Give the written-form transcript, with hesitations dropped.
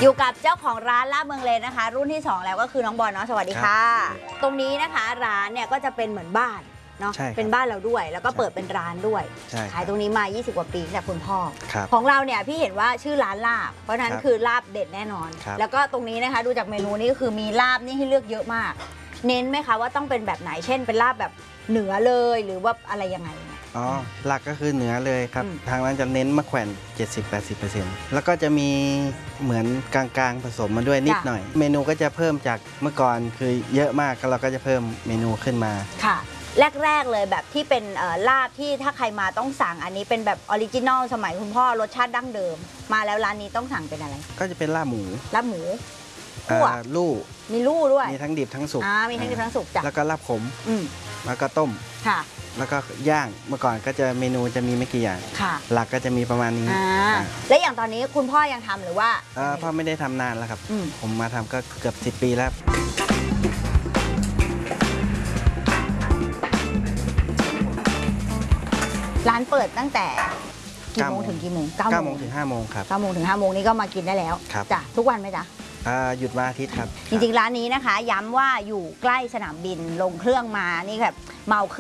อยู่กับเจ้าของร้านลาบเมืองเลนนะคะ รุ่นที่2แล้วก็คือน้องบอลเนาะสวัสดีค่ะตรงนี้นะคะร้านเนี่ยก็จะเป็นเหมือนบ้านเนาะเป็นบ้านเราด้วยแล้วก็เปิดเป็นร้านด้วยขายตรงนี้มา20กว่าปีจากคุณพ่อของเราเนี่ยพี่เห็นว่าชื่อร้านลาบเพราะฉะนั้นคือลาบเด็ดแน่นอนแล้วก็ตรงนี้นะคะดูจากเมนูนี้ก็คือมีลาบนี่ให้เลือกเยอะมากเน้นไหมคะว่าต้องเป็นแบบไหนเช่นเป็นลาบแบบเหนือเลยหรือว่าอะไรยังไงอ๋อหลักก็คือเหนือเลยครับทางร้านจะเน้นมะแขวน 70-80% แล้วก็จะมีเหมือนกลางๆผสมมาด้วยนิดหน่อยเมนูก็จะเพิ่มจากเมื่อก่อนคือเยอะมากเราก็จะเพิ่มเมนูขึ้นมาค่ะแรกๆเลยแบบที่เป็นลาบที่ถ้าใครมาต้องสั่งอันนี้เป็นแบบออริจินอลสมัยคุณพ่อรสชาติดั้งเดิมมาแล้วร้านนี้ต้องสั่งเป็นอะไรก็จะเป็นลาบหมูลู่มีลู่ด้วยมีทั้งดิบทั้งสุกมีทั้งดิบทั้งสุกจ้ะแล้วก็ลาบขมแล้วก็ต้มค่ะแล้วก็ย่างเมื่อก่อนก็จะเมนูจะมีไม่กี่อย่างหลักก็จะมีประมาณนี้และอย่างตอนนี้คุณพ่อยังทำหรือว่าพ่อไม่ได้ทำนานแล้วครับผมมาทำก็เกือบ10 ปีแล้วร้านเปิดตั้งแต่กี่โมงถึงกี่โมง 9 โมงถึง 5 โมงครับ 9 โมงถึง 5 โมงนี้ก็มากินได้แล้วจ้ะทุกวันไหมจ๊ะหยุดวันอาทิตย์ครับจริงๆร้านนี้นะคะย้ำว่าอยู่ใกล้สนามบินลงเครื่องมานี่แบบเมาขึ้น